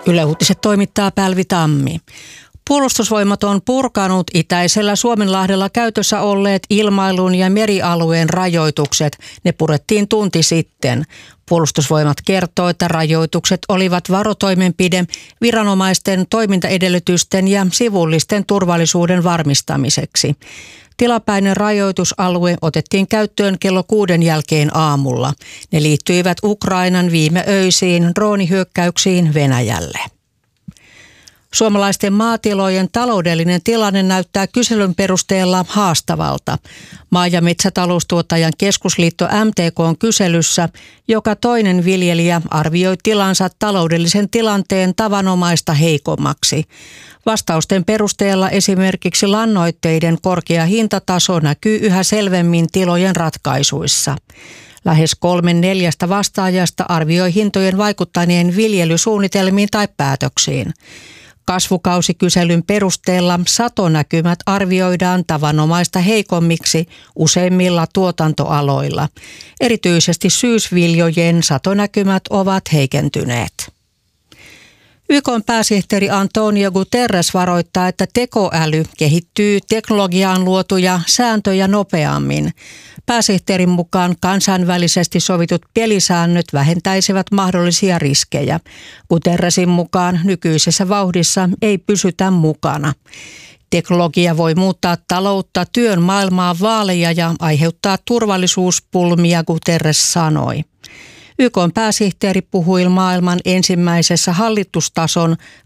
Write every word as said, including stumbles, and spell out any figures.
Yle Uutiset toimittaa Pälvi Tammi. Puolustusvoimat on purkanut itäisellä Suomenlahdella käytössä olleet ilmailun ja merialueen rajoitukset. Ne purettiin tunti sitten. Puolustusvoimat kertoo, että rajoitukset olivat varotoimenpide viranomaisten toimintaedellytysten ja sivullisten turvallisuuden varmistamiseksi. Tilapäinen rajoitusalue otettiin käyttöön kello kuuden jälkeen aamulla. Ne liittyivät Ukrainan viime öisiin droonihyökkäyksiin Venäjälle. Suomalaisten maatilojen taloudellinen tilanne näyttää kyselyn perusteella haastavalta. Maa- ja metsätaloustuottajan keskusliitto M T K:n kyselyssä joka toinen viljelijä arvioi tilansa taloudellisen tilanteen tavanomaista heikommaksi. Vastausten perusteella esimerkiksi lannoitteiden korkea hintataso näkyy yhä selvemmin tilojen ratkaisuissa. Lähes kolmen neljästä vastaajasta arvioi hintojen vaikuttaneen viljelysuunnitelmiin tai päätöksiin. Kasvukausikyselyn perusteella satonäkymät arvioidaan tavanomaista heikommiksi useimmilla tuotantoaloilla. Erityisesti syysviljojen satonäkymät ovat heikentyneet. Y K:n pääsihteeri Antonio Guterres varoittaa, että tekoäly kehittyy teknologiaan luotuja sääntöjä nopeammin. Pääsihteerin mukaan kansainvälisesti sovitut pelisäännöt vähentäisivät mahdollisia riskejä. Guterresin mukaan nykyisessä vauhdissa ei pysytä mukana. Teknologia voi muuttaa taloutta, työn maailmaa vaaleja ja aiheuttaa turvallisuuspulmia, Guterres sanoi. Y K:n pääsihteeri puhui maailman ensimmäisessä hallitustason